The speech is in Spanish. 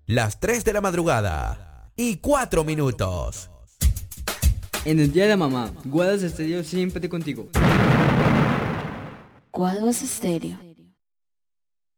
las 3 de la madrugada y 4 minutos. En el día de la mamá, Guadas Estéreo siempre contigo. Guaduas Estéreo.